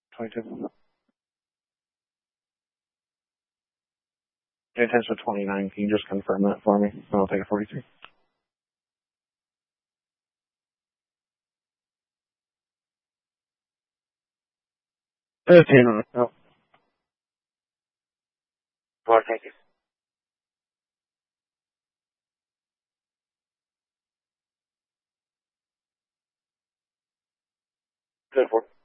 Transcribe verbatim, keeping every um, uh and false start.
twenty-two. The intention of twenty-nine. Can you just confirm that for me? And I'll take a forty-three. fifteen. Oh, well, thank you. Good for